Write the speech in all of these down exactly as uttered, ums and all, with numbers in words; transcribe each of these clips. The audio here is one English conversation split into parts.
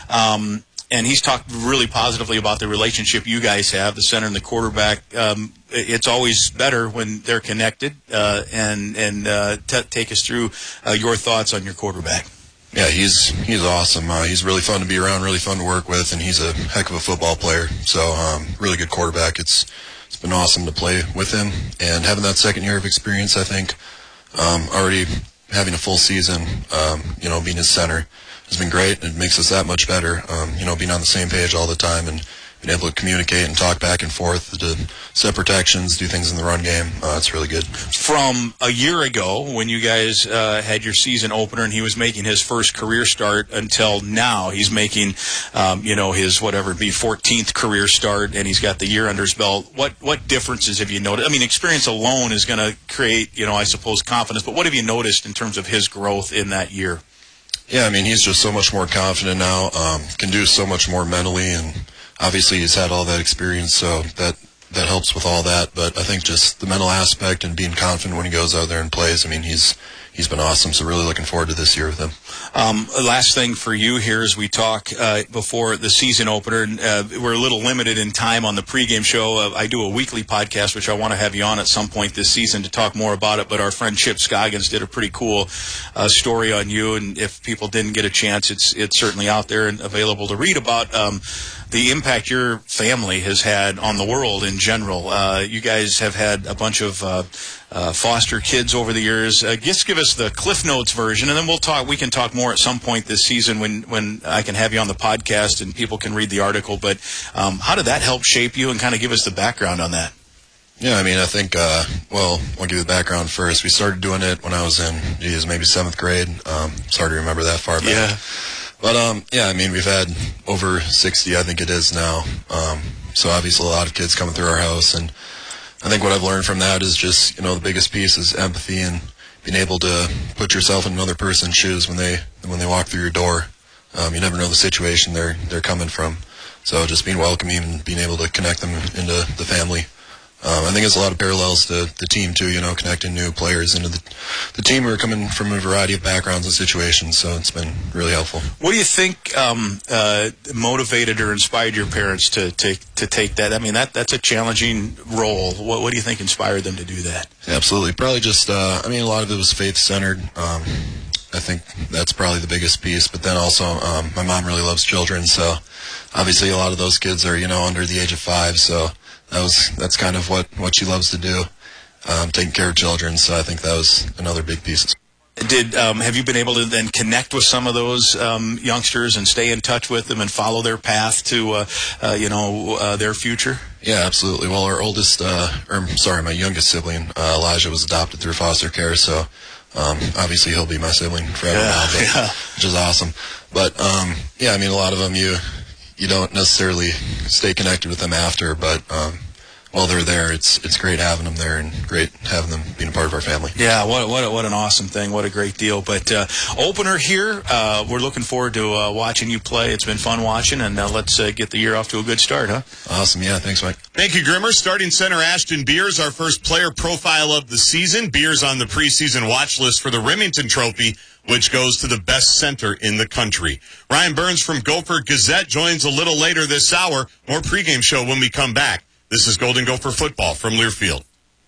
Um, and he's talked really positively about the relationship you guys have, the center and the quarterback. Um, it's always better when they're connected. Uh, and and uh, t- take us through uh, your thoughts on your quarterback. Yeah, he's he's awesome. Uh, he's really fun to be around, really fun to work with, and he's a heck of a football player. So, um, really good quarterback. It's it's been awesome to play with him, and having that second year of experience, I think, um, already having a full season, um, you know, being his center has been great. It makes us that much better. Um, you know, being on the same page all the time and being able to communicate and talk back and forth to set protections, do things in the run game. Uh, it's really good. From a year ago when you guys uh, had your season opener and he was making his first career start until now, he's making, um, you know, his whatever it be fourteenth career start, and he's got the year under his belt. What what differences have you noticed? I mean, experience alone is going to create, you know, I suppose confidence. But what have you noticed in terms of his growth in that year? Yeah, I mean, he's just so much more confident now. Um, can do so much more mentally, and obviously he's had all that experience, so that that helps with all that. But I think just the mental aspect and being confident when he goes out there and plays, I mean, he's he's been awesome. So really looking forward to this year with him. Um, last thing for you here as we talk uh, before the season opener. Uh, we're a little limited in time on the pregame show. Uh, I do a weekly podcast, which I want to have you on at some point this season to talk more about it. But our friend Chip Scoggins did a pretty cool uh, story on you, and if people didn't get a chance, it's it's certainly out there and available to read about. Um, the impact your family has had on the world in general. Uh, you guys have had a bunch of uh, uh, foster kids over the years. Uh, just give us the Cliff Notes version, and then we'll talk. We can talk more at some point this season when, when I can have you on the podcast and people can read the article. But um, how did that help shape you, and kind of give us the background on that? Yeah, I mean, I think, uh, well, I'll give you the background first. We started doing it when I was in, geez, maybe seventh grade. Um, sorry to remember that far back. Yeah. But, um, yeah, I mean, we've had over sixty, I think it is now. Um, so obviously a lot of kids coming through our house. And I think what I've learned from that is just, you know, the biggest piece is empathy and being able to put yourself in another person's shoes when they when they walk through your door. Um, you never know the situation they're they're coming from. So just being welcoming and being able to connect them into the family. Um, I think there's a lot of parallels to the team, too, you know, connecting new players into the, the team who are coming from a variety of backgrounds and situations, so it's been really helpful. What do you think um, uh, motivated or inspired your parents to take to take that? I mean, that that's a challenging role. What, what do you think inspired them to do that? Yeah, absolutely. Probably just, uh, I mean, a lot of it was faith-centered. Um, I think that's probably the biggest piece, but then also um, my mom really loves children, so obviously a lot of those kids are, you know, under the age of five, so That was that's kind of what, what she loves to do, um, taking care of children. So I think that was another big piece. Did um, have you been able to then connect with some of those um, youngsters and stay in touch with them and follow their path to uh, uh, you know uh, their future? Yeah, absolutely. Well, our oldest, uh, or sorry, my youngest sibling, uh, Elijah, was adopted through foster care. So um, obviously he'll be my sibling forever yeah, now, but, yeah. which is awesome. But um, yeah, I mean, a lot of them you. You don't necessarily stay connected with them after, but um, while they're there, it's it's great having them there and great having them being a part of our family. Yeah, what what what an awesome thing! What a great deal! But uh, opener here, uh, we're looking forward to uh, watching you play. It's been fun watching, and uh, let's uh, get the year off to a good start, huh? Awesome, yeah. Thanks, Mike. Thank you, Grimmer. Starting center Ashton Beers, our first player profile of the season. Beers on the preseason watch list for the Remington Trophy, which goes to the best center in the country. Ryan Burns from Gopher Gazette joins a little later this hour. More pregame show when we come back. This is Golden Gopher football from Learfield.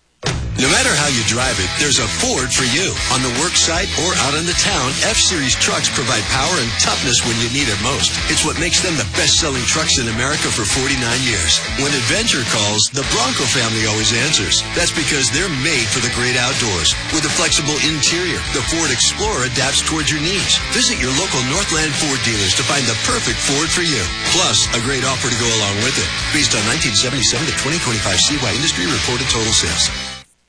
No matter how you drive it, there's a Ford for you. On the work site or out in the town, F-Series trucks provide power and toughness when you need it most. It's what makes them the best-selling trucks in America for forty-nine years. When adventure calls, the Bronco family always answers. That's because they're made for the great outdoors. With a flexible interior, the Ford Explorer adapts towards your needs. Visit your local Northland Ford dealers to find the perfect Ford for you. Plus, a great offer to go along with it. Based on nineteen seventy-seven to twenty twenty-five C Y Industry reported total sales.